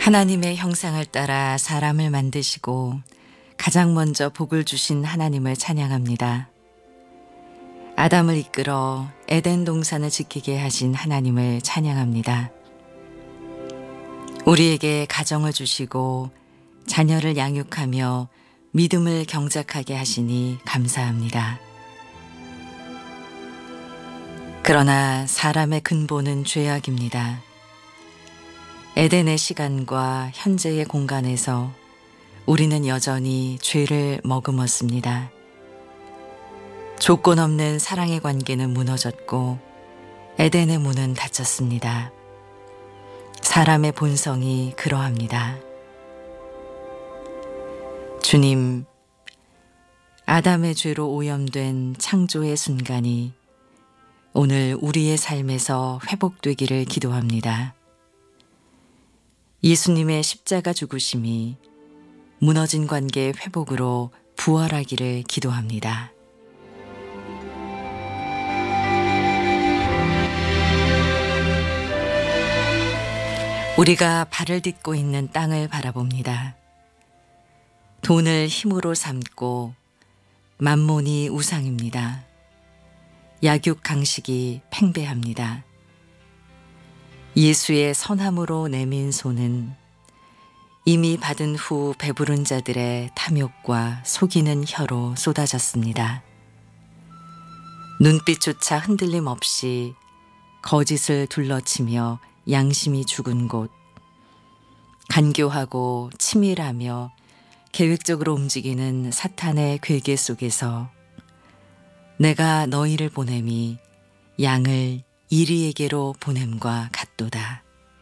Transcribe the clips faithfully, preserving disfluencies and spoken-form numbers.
하나님의 형상을 따라 사람을 만드시고 가장 먼저 복을 주신 하나님을 찬양합니다. 아담을 이끌어 에덴 동산을 지키게 하신 하나님을 찬양합니다. 우리에게 가정을 주시고 자녀를 양육하며 믿음을 경작하게 하시니 감사합니다. 그러나 사람의 근본은 죄악입니다. 에덴의 시간과 현재의 공간에서 우리는 여전히 죄를 머금었습니다. 조건 없는 사랑의 관계는 무너졌고 에덴의 문은 닫혔습니다. 사람의 본성이 그러합니다. 주님, 아담의 죄로 오염된 창조의 순간이 오늘 우리의 삶에서 회복되기를 기도합니다. 예수님의 십자가 죽으심이 무너진 관계의 회복으로 부활하기를 기도합니다. 우리가 발을 딛고 있는 땅을 바라봅니다. 돈을 힘으로 삼고 만몬이 우상입니다. 약육 강식이 팽배합니다. 예수의 선함으로 내민 손은 이미 받은 후 배부른 자들의 탐욕과 속이는 혀로 쏟아졌습니다. 눈빛조차 흔들림 없이 거짓을 둘러치며 양심이 죽은 곳, 간교하고 치밀하며 계획적으로 움직이는 사탄의 괴계 속에서 내가 너희를 보냄이 양을 이리에게로 보냄과 같도다.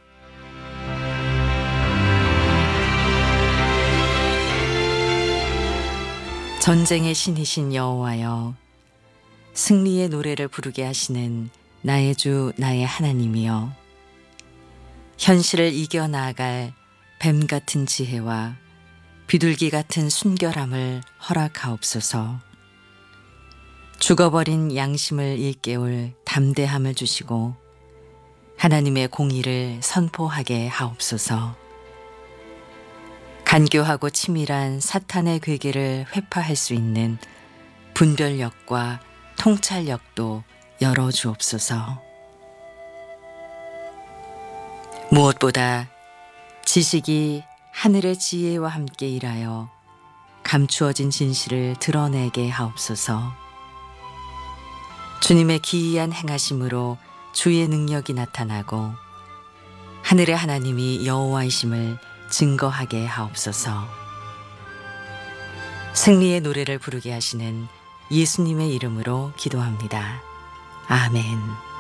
전쟁의 신이신 여호와여, 승리의 노래를 부르게 하시는 나의 주 나의 하나님이여, 현실을 이겨나갈 뱀 같은 지혜와 비둘기 같은 순결함을 허락하옵소서. 죽어버린 양심을 일깨울 담대함을 주시고 하나님의 공의를 선포하게 하옵소서. 간교하고 치밀한 사탄의 괴계를 회파할 수 있는 분별력과 통찰력도 열어주옵소서. 무엇보다 지식이 하늘의 지혜와 함께 일하여 감추어진 진실을 드러내게 하옵소서. 주님의 기이한 행하심으로 주의 능력이 나타나고 하늘의 하나님이 여호와이심을 증거하게 하옵소서. 승리의 노래를 부르게 하시는 예수님의 이름으로 기도합니다. 아멘.